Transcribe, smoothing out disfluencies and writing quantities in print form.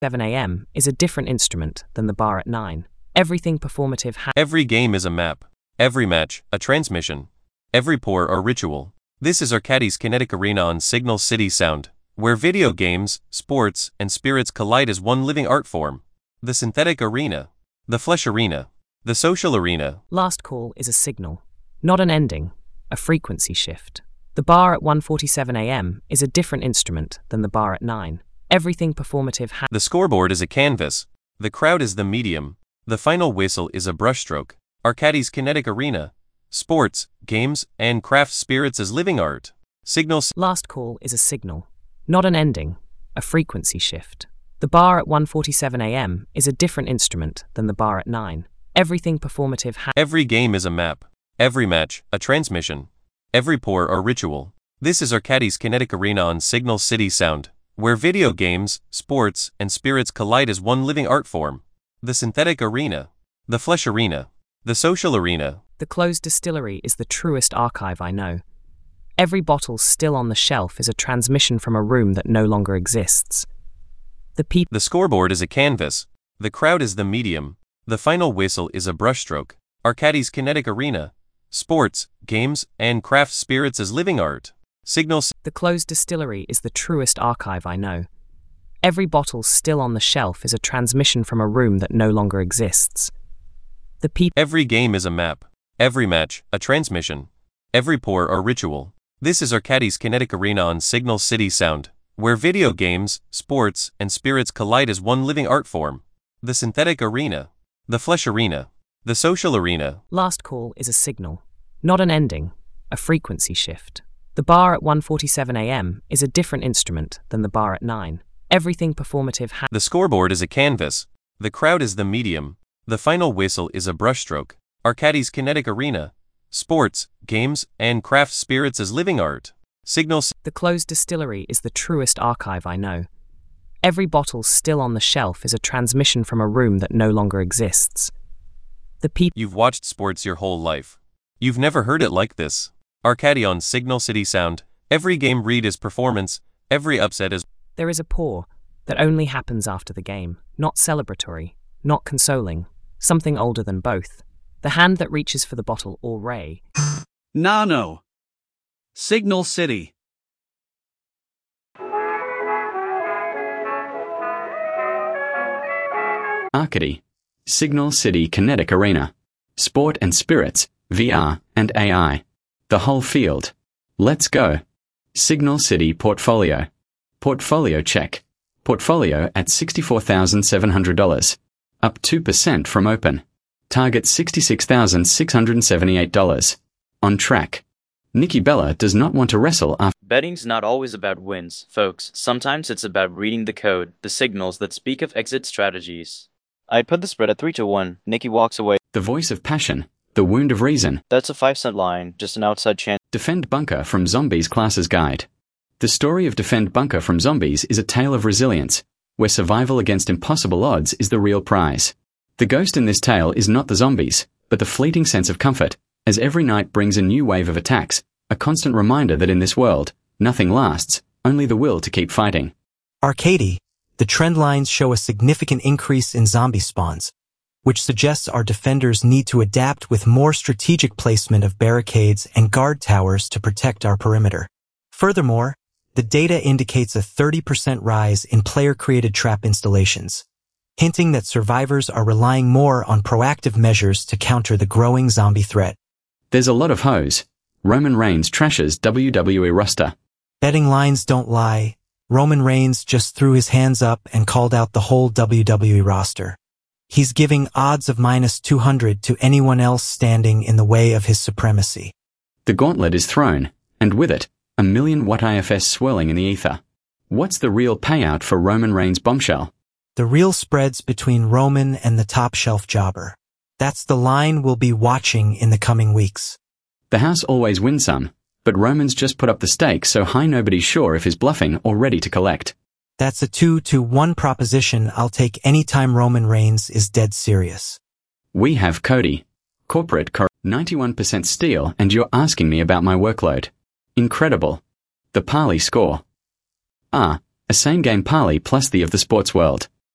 7 a.m. is a different instrument than the bar at 9. Everything performative Every game is a map. Every match, a transmission. Every pour or ritual. This is Arcadis Kinetic Arena on Signal City Sound, where video games, sports, and spirits collide as one living art form. The synthetic arena. The flesh arena. The social arena. Last call is a signal, not an ending, a frequency shift. The bar at 1:47 a.m. is a different instrument than the bar at 9. Everything performative The scoreboard is a canvas. The crowd is the medium. The final whistle is a brushstroke. Arcadis Kinetic Arena. Sports, games, and craft spirits as living art. Signals. Last call is a signal, not an ending, a frequency shift. The bar at 1:47 a.m. is a different instrument than the bar at 9. Everything performative Every game is a map. Every match, a transmission. Every pour or ritual. This is Arcadis Kinetic Arena on Signal City Sound, where video games, sports, and spirits collide as one living art form. The synthetic arena. The flesh arena. The social arena. The closed distillery is the truest archive I know. Every bottle still on the shelf is a transmission from a room that no longer exists. The scoreboard is a canvas. The crowd is the medium. The final whistle is a brushstroke. Arcadis Kinetic Arena. Sports, games, and craft spirits as living art. Signals. The closed distillery is the truest archive I know. Every bottle still on the shelf is a transmission from a room that no longer exists. Every game is a map. Every match, a transmission. Every pour or ritual. This is Arcadis Kinetic Arena on Signal City Sound, where video games, sports, and spirits collide as one living art form. The synthetic arena. The flesh arena. The social arena. Last call is a signal, not an ending, a frequency shift. The bar at 1:47 a.m. is a different instrument than the bar at 9. Everything performative The scoreboard is a canvas. The crowd is the medium. The final whistle is a brushstroke. Arcadis Kinetic Arena. Sports, games, and craft spirits as living art. Signals. The closed distillery is the truest archive I know. Every bottle still on the shelf is a transmission from a room that no longer exists. You've watched sports your whole life. You've never heard it like this. Arcadi on Signal City Sound. Every game read is performance. Every upset is. There is a pour that only happens after the game, not celebratory, not consoling, something older than both. The hand that reaches for the bottle or ray. Nano. Signal City. Arcady. Signal City Kinetic Arena. Sport and spirits, VR, and AI. The whole field. Let's go. Signal City Portfolio. Portfolio check. Portfolio at $64,700. Up 2% from open. Target $66,678. On track. Nikki Bella does not want to wrestle after. Betting's not always about wins, folks. Sometimes it's about reading the code, the signals that speak of exit strategies. I'd put the spread at 3-1. Nikki walks away. The voice of passion. The wound of reason. That's a 5-cent line, just an outside chance. Defend Bunker from Zombies Classes Guide. The story of Defend Bunker from Zombies is a tale of resilience, where survival against impossible odds is the real prize. The ghost in this tale is not the zombies, but the fleeting sense of comfort, as every night brings a new wave of attacks, a constant reminder that in this world, nothing lasts, only the will to keep fighting. Arcady, the trend lines show a significant increase in zombie spawns, which suggests our defenders need to adapt with more strategic placement of barricades and guard towers to protect our perimeter. Furthermore, the data indicates a 30% rise in player-created trap installations, hinting that survivors are relying more on proactive measures to counter the growing zombie threat. There's a lot of hoes. Roman Reigns trashes WWE roster. Betting lines don't lie. Roman Reigns just threw his hands up and called out the whole WWE roster. He's giving odds of -200 to anyone else standing in the way of his supremacy. The gauntlet is thrown, and with it, a million-watt IFS swirling in the ether. What's the real payout for Roman Reigns' bombshell? The real spreads between Roman and the top-shelf jobber. That's the line we'll be watching in the coming weeks. The house always wins some, but Roman's just put up the stakes so high nobody's sure if he's bluffing or ready to collect. That's a 2-1 proposition I'll take anytime Roman Reigns is dead serious. We have Cody. Corporate 91% steal, and you're asking me about my workload. Incredible. The parlay score. A same-game parlay plus the of the sports world.